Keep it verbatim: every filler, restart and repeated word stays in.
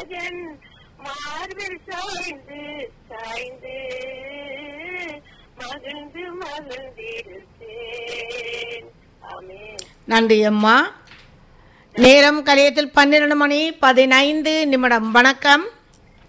ராஜன் மார்பில் சாய்ந்து சாய்ந்து மகிழ்ந்து மகிழ்ந்திருப்பேன். ஆமென். நன்றி அம்மா. நேரம் கலையத்தில் பன்னிரண்டு மணி பதினைந்து நிமிடம். வணக்கம்.